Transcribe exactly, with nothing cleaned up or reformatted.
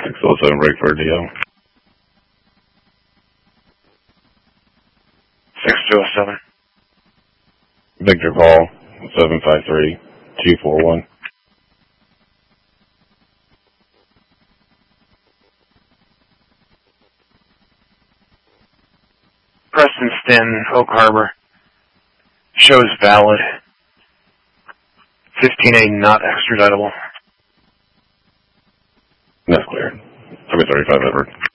six oh seven, break for a D O. six two oh seven. Victor call, seven five three, two four one. Preston Sten, Oak Harbor. Shows valid. fifteen A not extraditable. That's clear. seven thirty-five, Edward.